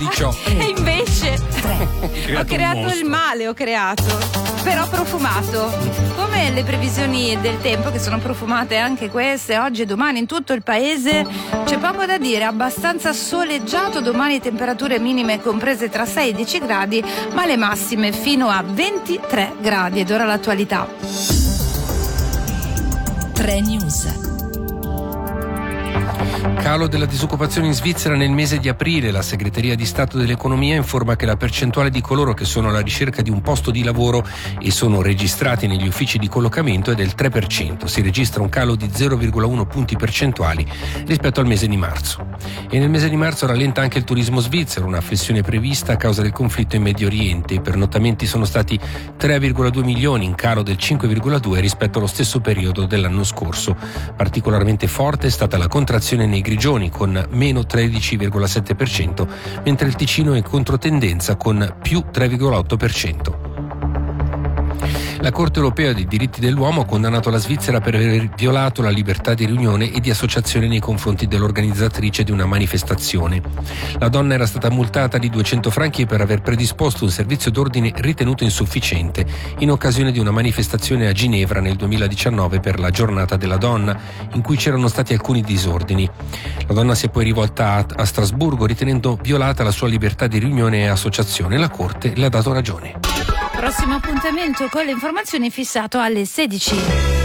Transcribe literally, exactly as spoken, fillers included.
diciotto. E invece Ho ho creato un creato il mostro. male, ho creato, però profumato. Come le previsioni del tempo, che sono profumate anche queste, oggi e domani in tutto il paese c'è poco da dire, abbastanza soleggiato, domani temperature minime comprese tra sei e dieci gradi, ma le massime fino a ventitré gradi. Ed ora l'attualità. tre News. Calo della disoccupazione in Svizzera nel mese di aprile. La segreteria di Stato dell'Economia informa che la percentuale di coloro che sono alla ricerca di un posto di lavoro e sono registrati negli uffici di collocamento è del tre per cento. Si registra un calo di zero virgola uno punti percentuali rispetto al mese di marzo. E nel mese di marzo rallenta anche il turismo svizzero, una flessione prevista a causa del conflitto in Medio Oriente. I pernottamenti sono stati tre virgola due milioni, in calo del cinque virgola due rispetto allo stesso periodo dell'anno scorso. Particolarmente forte è stata la contrazione nei Grigioni con meno tredici virgola sette per cento, mentre il Ticino è in controtendenza con più tre virgola otto per cento. La Corte europea dei diritti dell'uomo ha condannato la Svizzera per aver violato la libertà di riunione e di associazione nei confronti dell'organizzatrice di una manifestazione. La donna era stata multata di duecento franchi per aver predisposto un servizio d'ordine ritenuto insufficiente in occasione di una manifestazione a Ginevra nel duemiladiciannove per la giornata della donna, in cui c'erano stati alcuni disordini. La donna si è poi rivolta a, a Strasburgo ritenendo violata la sua libertà di riunione e associazione. La Corte le ha dato ragione. Prossimo appuntamento con le informazioni fissato alle sedici.